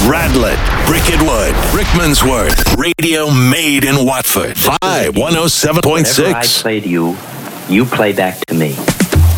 Radlett, Bricket Wood, Rickmansworth, radio made in Watford. Vibe 107.6. Whatever I play to you, you play back to me.